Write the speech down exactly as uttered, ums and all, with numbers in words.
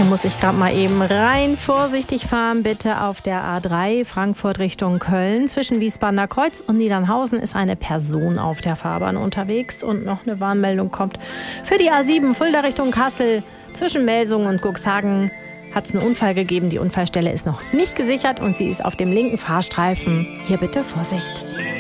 Hier muss ich gerade mal eben rein. Vorsichtig fahren bitte auf der A drei Frankfurt Richtung Köln. Zwischen Wiesbadener Kreuz und Niedernhausen ist eine Person auf der Fahrbahn unterwegs. Und noch eine Warnmeldung kommt für die A sieben Fulda Richtung Kassel. Zwischen Melsungen und Cuxhagen hat es einen Unfall gegeben. Die Unfallstelle ist noch nicht gesichert und sie ist auf dem linken Fahrstreifen. Hier bitte Vorsicht.